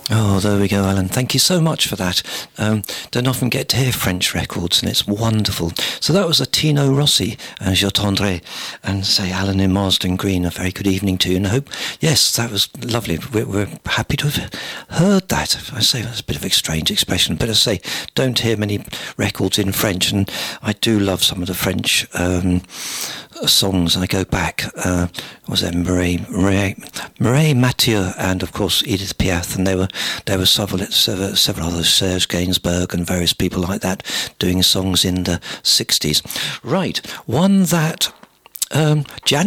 Oh, there we go, Alan. Thank you so much for that. Don't often get to hear French records, and it's wonderful. So that was a Tino Rossi and Je Tendrai, and say Alan in Marsden Green. A very good evening to you, and I hope, yes, that was lovely. We're happy to have heard that. I say that's a bit of a strange expression, but I say don't hear many records in French, and I do love some of the French songs. I go back. Was there Mireille Mathieu, and of course Edith Piaf, and there were several others, Serge Gainsbourg and various people like that doing songs in the 60s. Right, one that Janet